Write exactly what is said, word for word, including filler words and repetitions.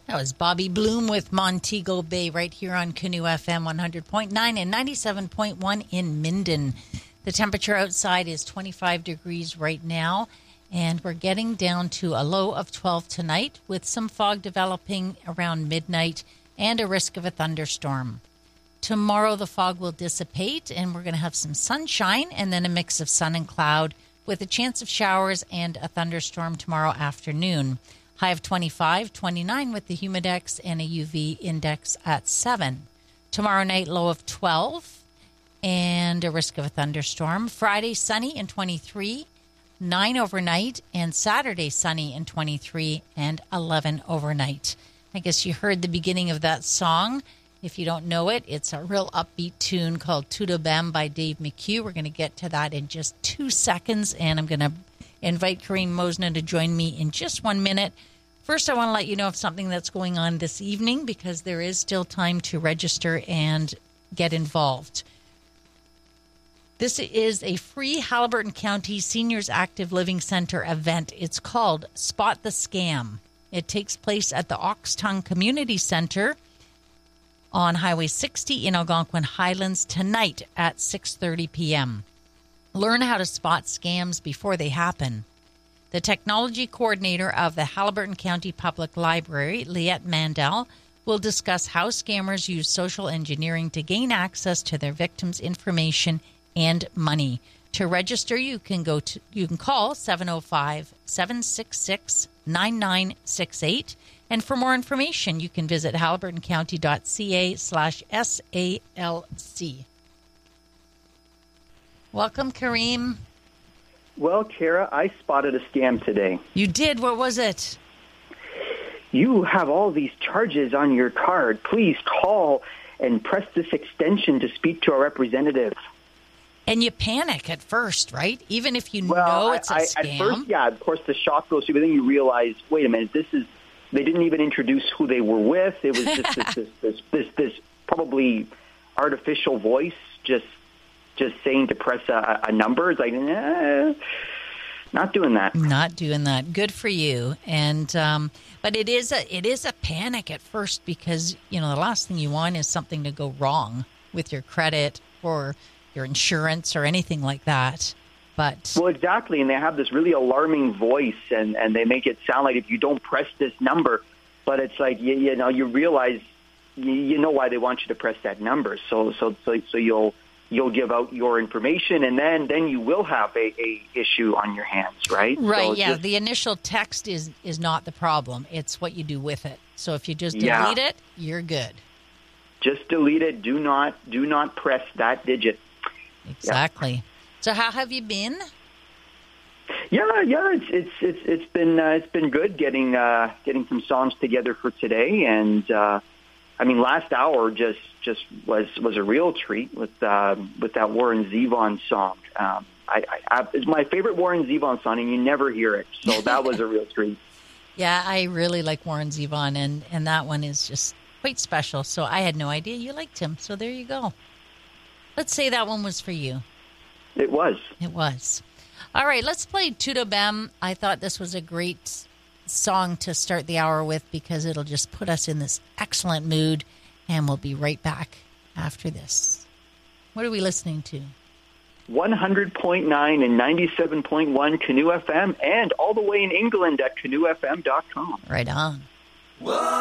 That was Bobby Bloom with Montego Bay right here on Canoe F M one hundred point nine and ninety-seven point one in Minden. The temperature outside is twenty-five degrees right now, and we're getting down to a low of twelve tonight with some fog developing around midnight and a risk of a thunderstorm. Tomorrow the fog will dissipate and we're going to have some sunshine and then a mix of sun and cloud with a chance of showers and a thunderstorm tomorrow afternoon. High of twenty-five, twenty-nine with the humidex and a U V index at seven. Tomorrow night, low of twelve and a risk of a thunderstorm. Friday, sunny and twenty-three, nine overnight. And Saturday, sunny and twenty-three and eleven overnight. I guess you heard the beginning of that song. If you don't know it, it's a real upbeat tune called Tudo Bem by Dave McHugh. We're going to get to that in just two seconds, and I'm going to invite Kareem Mosna to join me in just one minute. First, I want to let you know of something that's going on this evening because there is still time to register and get involved. This is a free Haliburton County Seniors Active Living Center event. It's called Spot the Scam. It takes place at the Oxtongue Community Center on Highway sixty in Algonquin Highlands tonight at six thirty p.m. Learn how to spot scams before they happen. The technology coordinator of the Haliburton County Public Library, Liette Mandel, will discuss how scammers use social engineering to gain access to their victims' information and money. To register, you can go to you can call seven oh five, seven six six, nine nine six eight. And for more information, you can visit haliburtoncounty.ca slash SALC. Welcome, Kareem. Well, Kara, I spotted a scam today. You did? What was it? You have all these charges on your card. Please call and press this extension to speak to a representative. And you panic at first, right? Even if you well, know it's a I, I, scam. At first, yeah, of course, the shock goes through, but then you realize, wait a minute, this is, they didn't even introduce who they were with. It was just this, this, this, this, this probably artificial voice just just saying to press a, a number. It's like, eh, not doing that. Not doing that. Good for you. And um, but it is a it is a panic at first because, you know, the last thing you want is something to go wrong with your credit or your insurance or anything like that. But well, exactly. And they have this really alarming voice, and, and they make it sound like if you don't press this number, but it's like, you, you know, you realize, you, you know why they want you to press that number. So so so, so you'll you'll give out your information, and then, then you will have a, a issue on your hands, right? Right, so yeah. Just, the initial text is, is not the problem. It's what you do with it. So if you just delete yeah. it, you're good. Just delete it. Do not do not press that digit. Exactly. Yeah. So how have you been? Yeah, yeah, it's it's it's it's been uh, it's been good getting uh, getting some songs together for today, and uh, I mean, last hour just just was was a real treat with uh, with that Warren Zevon song. Um, I, I, I, it's my favorite Warren Zevon song, and you never hear it, so that was a real treat. Yeah, I really like Warren Zevon, and and that one is just quite special. So I had no idea you liked him. So there you go. Let's say that one was for you. It was. It was. All right, let's play Tudo Bem. I thought this was a great song to start the hour with because it'll just put us in this excellent mood, and we'll be right back after this. What are we listening to? one hundred point nine and ninety-seven point one Canoe F M, and all the way in England at canoe f m dot com. Right on. Whoa.